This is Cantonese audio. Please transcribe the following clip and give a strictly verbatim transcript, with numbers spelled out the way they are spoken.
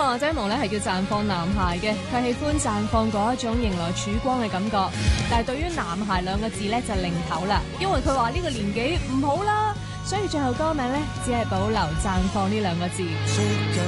話姐毛咧係叫綻放男孩嘅，佢喜歡綻放嗰一種迎來曙光嘅感覺。但係對於男孩兩個字咧就擰頭啦，因為佢話呢個年紀唔好啦，所以最後歌名咧只係保留綻放呢兩個字。